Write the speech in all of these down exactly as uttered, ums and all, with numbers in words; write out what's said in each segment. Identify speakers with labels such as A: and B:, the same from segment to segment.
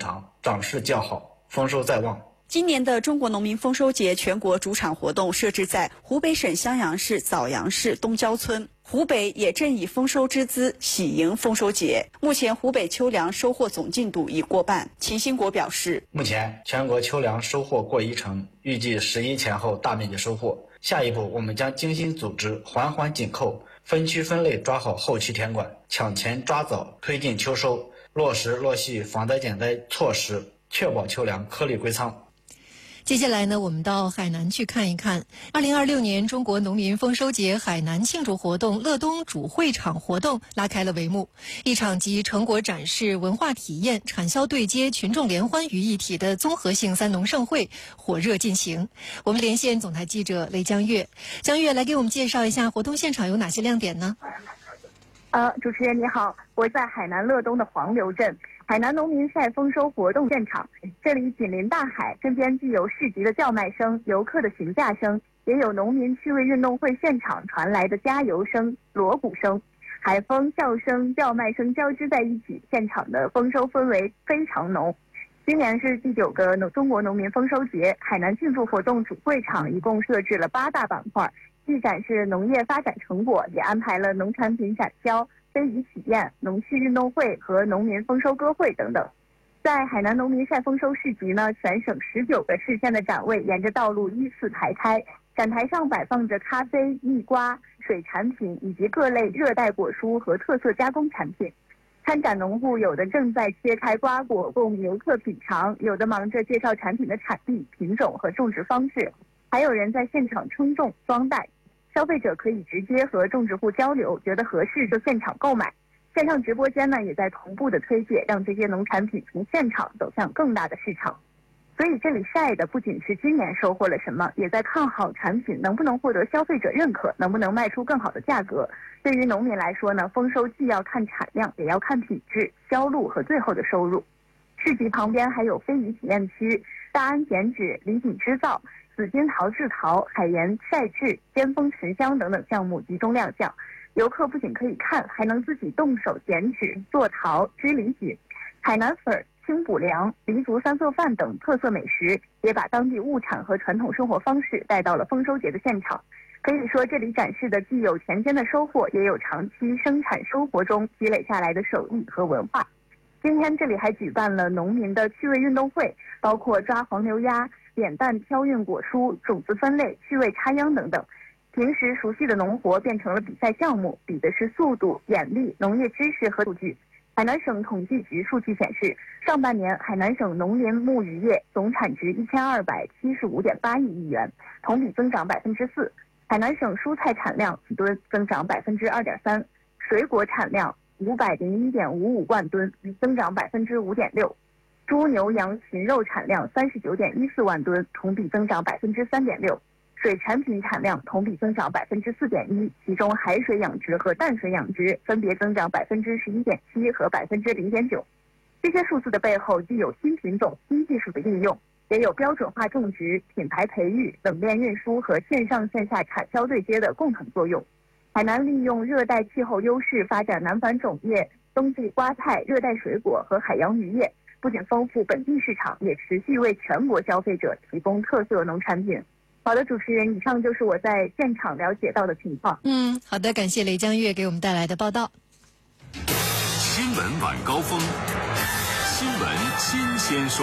A: 长，长势较好，丰收在望。
B: 今年的中国农民丰收节全国主场活动设置在湖北省襄阳市枣阳市东郊村，湖北也正以丰收之姿喜迎丰收节。目前湖北秋粮收获总进度已过半。秦兴国表示，
A: 目前全国秋粮收获过一成，预计十一前后大面积收获。下一步我们将精心组织，环环紧扣，分区分类抓好后期田管，抢前抓早推进秋收，落实落细防灾减灾措施，确保秋粮颗粒归仓。
C: 接下来呢，我们到海南去看一看二零二六年中国农民丰收节海南庆祝活动乐东主会场活动拉开了帷幕，一场集成果展示、文化体验、产销对接、群众联欢于一体的综合性三农盛会火热进行。我们连线总台记者雷江月，江月来给我们介绍一下活动现场有哪些亮点呢？
D: 呃，主持人你好，我在海南乐东的黄流镇。海南农民晒丰收活动现场，这里紧邻大海，身边既有市集的叫卖声、游客的询价声，也有农民趣味运动会现场传来的加油声、锣鼓声，海风、笑声、叫卖声交织在一起，现场的丰收氛围非常浓。今年是第九个中国农民丰收节，海南庆祝活动主会场一共设置了八大板块，既展示农业发展成果，也安排了农产品展销、非遗体验、农趣运动会和农民丰收歌会等等。在海南农民晒丰收市集呢，全省十九个市县的展位沿着道路依次排开，展台上摆放着咖啡、蜜瓜、水产品以及各类热带果蔬和特色加工产品。参展农户有的正在切开瓜果供游客品尝，有的忙着介绍产品的产地、品种和种植方式，还有人在现场称重、装袋。消费者可以直接和种植户交流，觉得合适就现场购买。线上直播间呢也在同步的推介，让这些农产品从现场走向更大的市场。所以这里晒的不仅是今年收获了什么，也在看好产品能不能获得消费者认可，能不能卖出更好的价格。对于农民来说呢，丰收既要看产量，也要看品质、销路和最后的收入。市集旁边还有非遗体验区、大安剪纸、礼品织造、紫金陶制陶、海盐晒制、尖峰持香等等项目集中亮相。游客不仅可以看，还能自己动手剪纸、做陶、织礼锦。海南粉、清补凉、黎族三色饭等特色美食，也把当地物产和传统生活方式带到了丰收节的现场。可以说，这里展示的既有田间的收获，也有长期生产生活中积累下来的手艺和文化。今天这里还举办了农民的趣味运动会，包括抓黄牛鸭、扁担挑运果蔬、种子分类、趣味插秧等等。平时熟悉的农活变成了比赛项目，比的是速度、眼力、农业知识和数据。海南省统计局数据显示，上半年海南省农林牧渔业总产值一千二百七十五点八亿亿元，同比增长百分之四。海南省蔬菜产量每吨增长百分之二点三，水果产量五百零一点五五万吨，增长百分之五点六。猪牛羊禽肉产量三十九点一四万吨，同比增长百分之三点六。水产品产量同比增长百分之四点一，其中海水养殖和淡水养殖分别增长百分之十一点七和百分之零点九。这些数字的背后，既有新品种、新技术的应用，也有标准化种植、品牌培育、冷链运输和线上线下产销对接的共同作用。海南利用热带气候优势发展南返种业、冬季瓜菜、热带水果和海洋渔业，不仅丰富本地市场，也持续为全国消费者提供特色农产品。好的，主持人，以上就是我在现场了解到的情况。
C: 嗯，好的，感谢雷江月给我们带来的报道。
E: 新闻晚高峰，新闻新鲜说。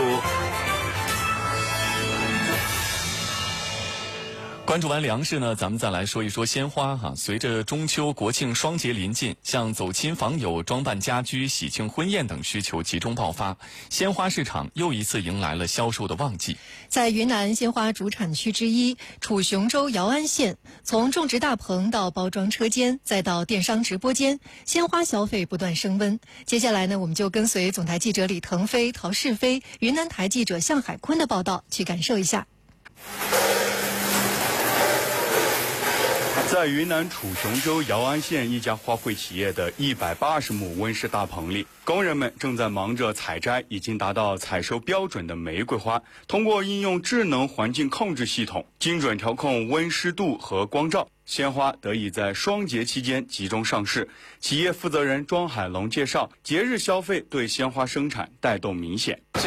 F: 关注完粮食呢，咱们再来说一说鲜花哈。随着中秋、国庆双节临近，像走亲访友、装扮家居、喜庆婚宴等需求集中爆发，鲜花市场又一次迎来了销售的旺季。
C: 在云南鲜花主产区之一楚雄州姚安县，从种植大棚到包装车间，再到电商直播间，鲜花消费不断升温。接下来呢，我们就跟随总台记者李腾飞、陶世飞、云南台记者向海坤的报道，去感受一下。
G: 在云南楚雄州姚安县一家花卉企业的一百八十亩温室大棚里，工人们正在忙着采摘已经达到采收标准的玫瑰花。通过应用智能环境控制系统，精准调控温湿度和光照，鲜花得以在双节期间集中上市。企业负责人庄海龙介绍，节日消费对鲜花生产带动明显。